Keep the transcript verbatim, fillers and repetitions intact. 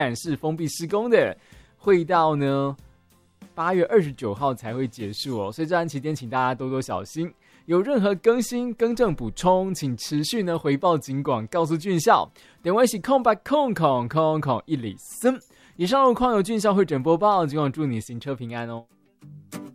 然是封闭施工的，会到呢八月二十九号才会结束哦，所以这段期间请大家多多小心。有任何更新、更正、补充，请持续呢回报警广，告诉俊孝。电话是空八空空空空一里森。以上路况由俊孝会诊播报，警广祝你行车平安哦。